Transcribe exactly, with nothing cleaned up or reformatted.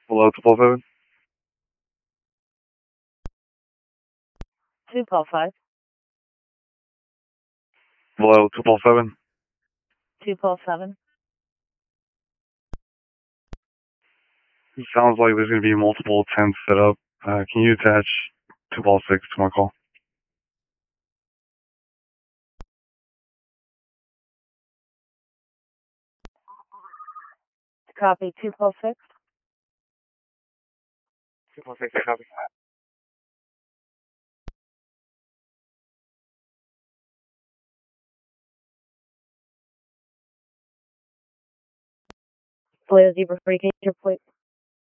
Hello, two four seven. two Paul five. Hello, two four seven. two Paul seven. It sounds like there's going to be multiple attempts set up. Uh, can you attach two ball six to my call? Copy two Paul six. two ball six, copy. Blair Zebra Freak, your plate.